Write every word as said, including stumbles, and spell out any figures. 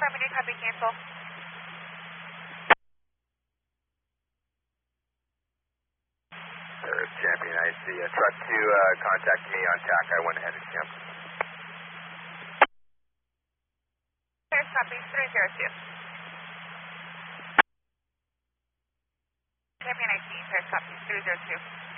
Affirmative, copy, cancel. Third Champion, I see a truck two uh, contact me on T A C. I went ahead and cancelled. Third copy, three zero two. Champion, I see third copy, three zero two.